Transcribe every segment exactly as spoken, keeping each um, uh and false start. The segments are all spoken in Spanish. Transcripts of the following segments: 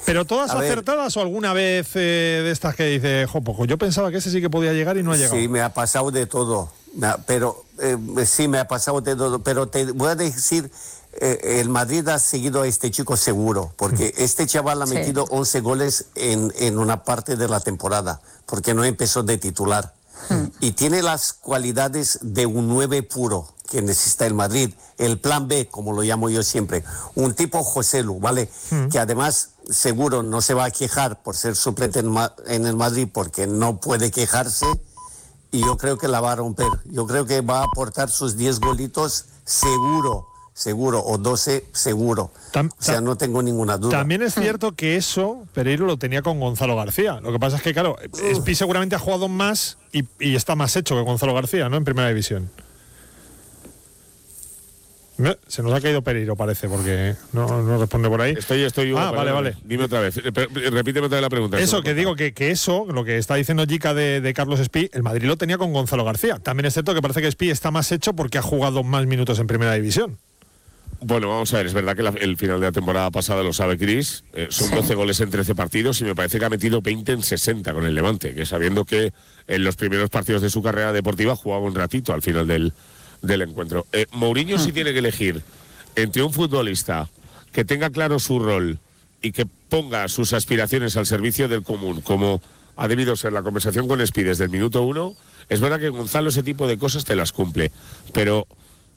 ¿Pero todas A acertadas ver, o alguna vez eh, de estas que dice, jo, pues yo pensaba que ese sí que podía llegar y no ha llegado? Sí, me ha pasado de todo, me ha- pero eh, sí, me ha pasado de todo, pero te voy a decir, eh, el Madrid ha seguido a este chico seguro, porque este chaval ha Sí. metido once goles en, en una parte de la temporada, porque no empezó de titular. Y tiene las cualidades de un nueve puro que necesita el Madrid, el plan B, como lo llamo yo siempre, un tipo Joselu, ¿vale? Mm. Que además seguro no se va a quejar por ser suplente en, Ma- en el Madrid, porque no puede quejarse, y yo creo que la va a romper. Yo creo que va a aportar sus diez golitos seguro, seguro, o doce seguro. Tam- O sea, tam- no tengo ninguna duda. También es cierto que eso Pereiro lo tenía con Gonzalo García. Lo que pasa es que, claro, Espi seguramente ha jugado más y, y está más hecho que Gonzalo García, ¿no? En primera división. Eh, Se nos ha caído Pereiro, parece, porque no, no responde por ahí. Estoy, estoy. Ah, vale, vale. Dime otra vez. Eh, pero, eh, Repíteme otra vez la pregunta. Eso, me que he digo, cortado. que, que eso, lo que está diciendo Jica de, de Carlos Espi, el Madrid lo tenía con Gonzalo García. También es cierto que parece que Espi está más hecho porque ha jugado más minutos en primera división. Bueno, vamos a ver, es verdad que la- el final de la temporada pasada lo sabe Cris, eh, son doce goles en trece partidos y me parece que ha metido veinte en sesenta con el Levante, que sabiendo que en los primeros partidos de su carrera deportiva jugaba un ratito al final del, del encuentro. Eh, Mourinho sí tiene que elegir entre un futbolista que tenga claro su rol y que ponga sus aspiraciones al servicio del común, como ha debido ser la conversación con Espi desde el minuto uno. Es verdad que Gonzalo ese tipo de cosas te las cumple, pero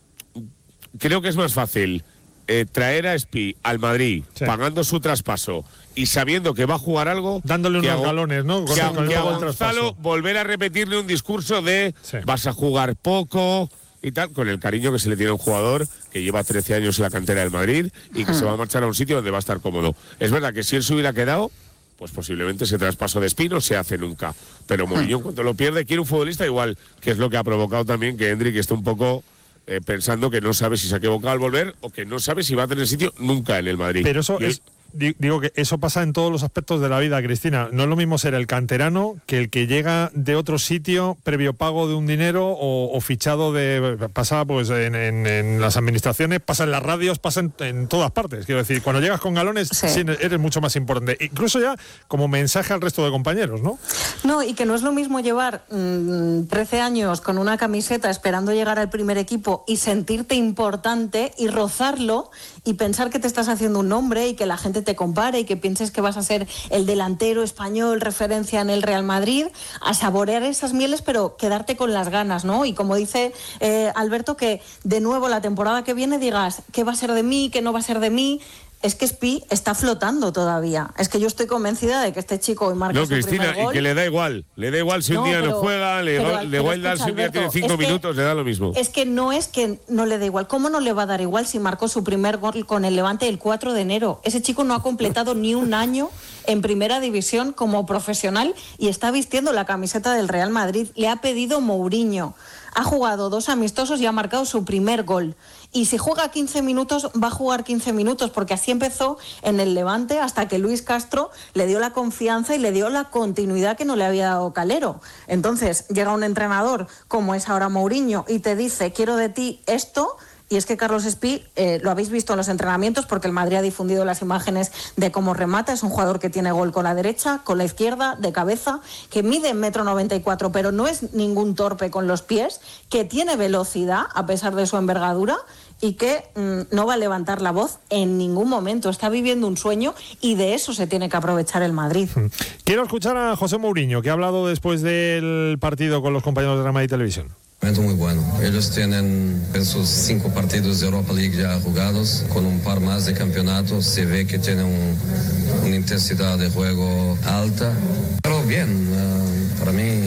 creo que es más fácil eh, traer a Espi al Madrid, Sí. pagando su traspaso y sabiendo que va a jugar algo, Dándole que unos a Go- galones, ¿no? Con- que a, con el que a nuevo Gonzalo traspaso. volver a repetirle un discurso de Sí. vas a jugar poco y tal, con el cariño que se le tiene a un jugador que lleva trece años en la cantera del Madrid y que se va a marchar a un sitio donde va a estar cómodo. Es verdad que si él se hubiera quedado, pues posiblemente ese traspaso de Espi no se hace nunca. Pero Mourinho, cuando lo pierde, quiere un futbolista igual, que es lo que ha provocado también que Hendrik esté un poco eh, pensando que no sabe si se ha equivocado al volver o que no sabe si va a tener sitio nunca en el Madrid. Pero eso Y hoy- es, di- digo que eso pasa en todos los aspectos de la vida, Cristina. No es lo mismo ser el canterano que el que llega de otro sitio previo pago de un dinero o, o fichado de... Pasa pues en, en- en las administraciones, pasa en las radios, pasa en, en todas partes. Quiero decir, cuando llegas con galones Sí. sí, eres mucho más importante. Incluso ya como mensaje al resto de compañeros, ¿no? No, y que no es lo mismo llevar mmm, trece años con una camiseta esperando llegar al primer equipo y sentirte importante y rozarlo y pensar que te estás haciendo un nombre y que la gente te compare y que pienses que vas a ser el delantero español referencia en el Real Madrid, a saborear esas mieles pero quedarte con las ganas, ¿no? Y como dice eh, Alberto, que de nuevo la temporada que viene digas qué va a ser de mí, qué no va a ser de mí. Es que Espi está flotando todavía. Es que yo estoy convencida de que este chico hoy marca No, su Cristina, primer y gol. que le da igual. Le da igual si No, un día pero- no juega, le, pero- da- le pero da igual escucha, si un día Alberto, tiene cinco es que- minutos, le da lo mismo. Es que no es que no le da igual. ¿Cómo no le va a dar igual si marcó su primer gol con el Levante el cuatro de enero? Ese chico no ha completado ni un año en primera división como profesional y está vistiendo la camiseta del Real Madrid. Le ha pedido Mourinho. Ha jugado dos amistosos y ha marcado su primer gol. Y si juega quince minutos, va a jugar quince minutos, porque así empezó en el Levante hasta que Luis Castro le dio la confianza y le dio la continuidad que no le había dado Calero. Entonces llega un entrenador como es ahora Mourinho y te dice, quiero de ti esto. Y es que Carlos Espi, eh, lo habéis visto en los entrenamientos porque el Madrid ha difundido las imágenes de cómo remata. Es un jugador que tiene gol con la derecha, con la izquierda, de cabeza, que mide metro noventa y cuatro, pero no es ningún torpe con los pies, que tiene velocidad a pesar de su envergadura y que mmm, no va a levantar la voz en ningún momento. Está viviendo un sueño y de eso se tiene que aprovechar el Madrid. Quiero escuchar a José Mourinho, que ha hablado después del partido con los compañeros de Real Madrid Televisión. Momento muy bueno. Ellos tienen en sus cinco partidos de Europa League ya jugados, con un par más de campeonatos. Se ve que tienen un, una intensidad de juego alta. Pero bien, uh, para mí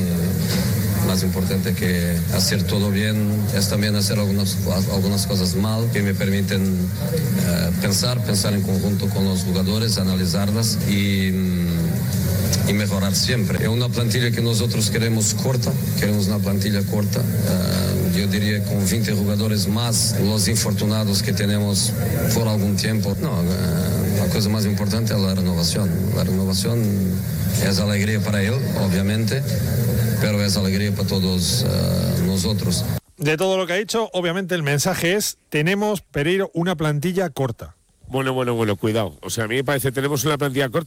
más importante que hacer todo bien es también hacer algunas, algunas cosas mal que me permiten uh, pensar, pensar en conjunto con los jugadores, analizarlas y... Um, y mejorar siempre. Es una plantilla que nosotros queremos corta, queremos una plantilla corta, uh, yo diría con veinte jugadores más los infortunados que tenemos por algún tiempo. No, uh, la cosa más importante es la renovación. La renovación es alegría para él, obviamente, pero es alegría para todos uh, nosotros. De todo lo que ha dicho, obviamente el mensaje es, tenemos, Pereiro, una plantilla corta. Bueno, bueno, bueno, cuidado. O sea, a mí me parece, tenemos una plantilla corta.